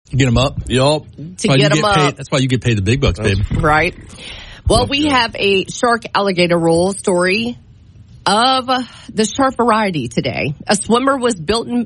Get them up. Yup. To get them up. That's why you get paid the big bucks, baby. Right. Well, we have a shark alligator roll story of the shark variety today. A swimmer was bitten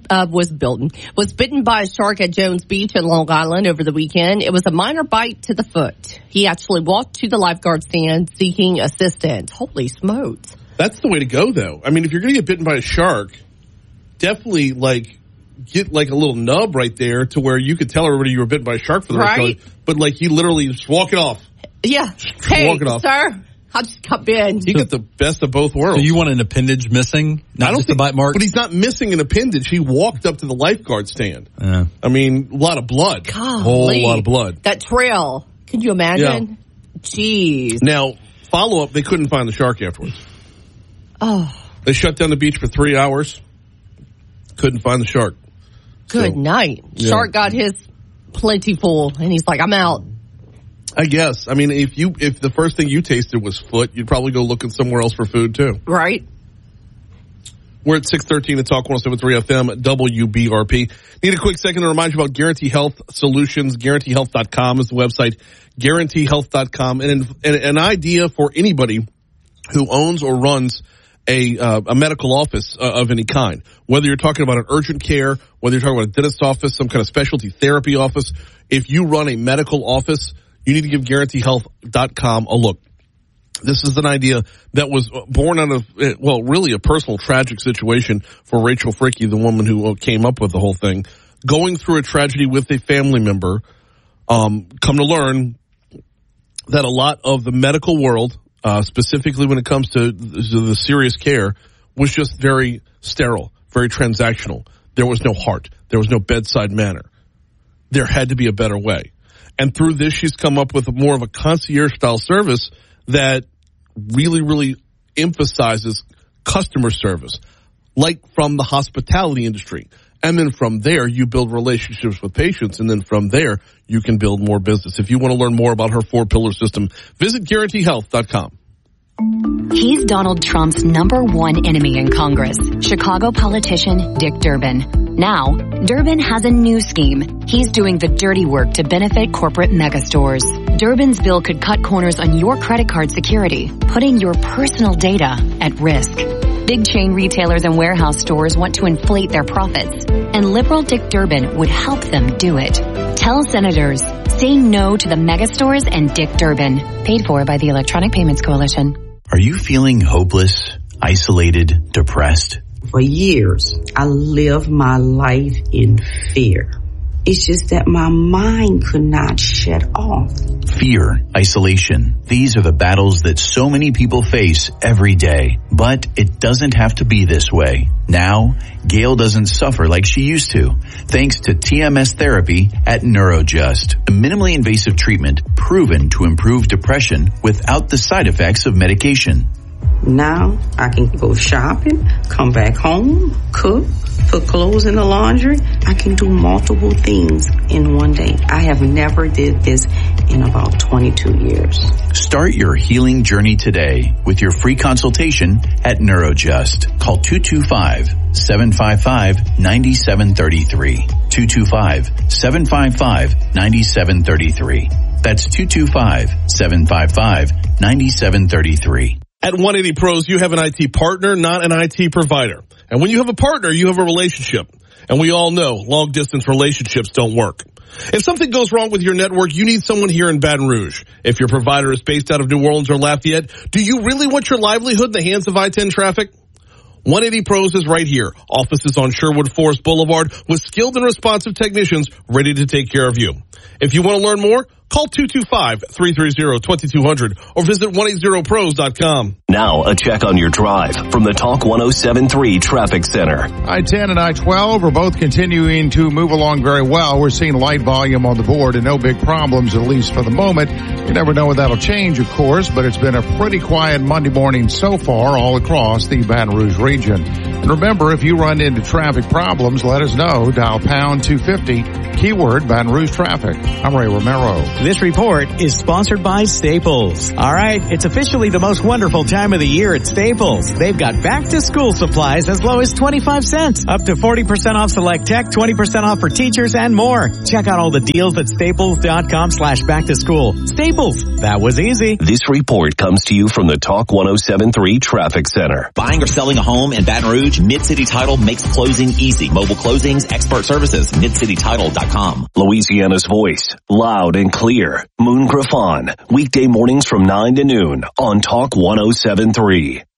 by a shark at Jones Beach in Long Island over the weekend. It was a minor bite to the foot. He actually walked to the lifeguard stand seeking assistance. Holy smokes. That's the way to go, though. I mean, if you're going to get bitten by a shark, definitely, get, a little nub right there to where you could tell everybody you were bitten by a shark for the rest of it. But, you literally just walk it off. Yeah. Hey, walk it off. Sir, I just got bitten. He got the best of both worlds. So you want an appendage missing? Not just a bite mark? But he's not missing an appendage. He walked up to the lifeguard stand. I mean, a lot of blood. Golly. A whole lot of blood. That trail. Can you imagine? Yeah. Jeez. Now, follow-up, they couldn't find the shark afterwards. Oh. They shut down the beach for 3 hours. Couldn't find the shark. Good night. Yeah. Shark got his plentiful, and he's like, I'm out. I guess. I mean, if the first thing you tasted was foot, you'd probably go looking somewhere else for food, too. Right. We're at 613 at Talk 107.3 FM, WBRP. Need a quick second to remind you about Guarantee Health Solutions. GuaranteeHealth.com is the website. GuaranteeHealth.com. And an idea for anybody who owns or runs a medical office of any kind. Whether you're talking about an urgent care, whether you're talking about a dentist office, some kind of specialty therapy office. If you run a medical office, you need to give GuaranteeHealth.com a look. This is an idea that was born out of, really a personal tragic situation for Rachel Fricke, the woman who came up with the whole thing. Going through a tragedy with a family member, come to learn that a lot of the medical world, specifically when it comes to the serious care, was just very sterile, very transactional. There was no heart. There was no bedside manner. There had to be a better way. And through this, she's come up with more of a concierge-style service that really, really emphasizes customer service, like from the hospitality industry. And then from there, you build relationships with patients, and then from there, you can build more business. If you want to learn more about her 4-pillar system, visit GuaranteeHealth.com. He's Donald Trump's #1 enemy in Congress, Chicago politician Dick Durbin. Now, Durbin has a new scheme. He's doing the dirty work to benefit corporate megastores. Durbin's bill could cut corners on your credit card security, putting your personal data at risk. Big chain retailers and warehouse stores want to inflate their profits, and liberal Dick Durbin would help them do it. Tell senators, say no to the megastores and Dick Durbin. Paid for by the Electronic Payments Coalition. Are you feeling hopeless, isolated, depressed? For years, I lived my life in fear. It's just that my mind could not shut off. Fear, isolation. These are the battles that so many people face every day. But it doesn't have to be this way. Now, Gail doesn't suffer like she used to, thanks to TMS therapy at NeuroJust, a minimally invasive treatment proven to improve depression without the side effects of medication. Now I can go shopping, come back home, cook, put clothes in the laundry. I can do multiple things in one day. I have never did this in about 22 years. Start your healing journey today with your free consultation at NeuroJust. Call 225-755-9733. 225-755-9733. That's 225-755-9733. At 180 Pros, you have an IT partner, not an IT provider. And when you have a partner, you have a relationship. And we all know long-distance relationships don't work. If something goes wrong with your network, you need someone here in Baton Rouge. If your provider is based out of New Orleans or Lafayette, do you really want your livelihood in the hands of I-10 traffic? 180 Pros is right here. Offices on Sherwood Forest Boulevard with skilled and responsive technicians ready to take care of you. If you want to learn more, call 225-330-2200 or visit 180pros.com. Now, a check on your drive from the Talk 107.3 Traffic Center. I-10 and I-12 are both continuing to move along very well. We're seeing light volume on the board and no big problems, at least for the moment. You never know when that'll change, of course, but it's been a pretty quiet Monday morning so far all across the Baton Rouge region. And remember, if you run into traffic problems, let us know. Dial pound 250, keyword Baton Rouge traffic. I'm Ray Romero. This report is sponsored by Staples. All right, it's officially the most wonderful time of the year at Staples. They've got back-to-school supplies as low as 25 cents, up to 40% off select tech, 20% off for teachers, and more. Check out all the deals at staples.com/back-to-school. Staples, that was easy. This report comes to you from the Talk 107.3 Traffic Center. Buying or selling a home in Baton Rouge, Mid-City Title makes closing easy. Mobile closings, expert services, midcitytitle.com. Louisiana's voice, loud and clear. Moon Griffon, weekday mornings from 9 to noon on Talk 107.3.